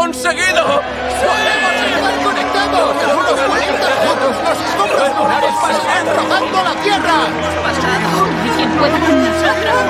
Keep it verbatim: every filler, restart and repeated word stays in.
conseguido! ¡Podemos estar conectados! ¡En unos cuarenta segundos los escombros lunares pasarán rozando la Tierra! ¿Quién puede con nosotros?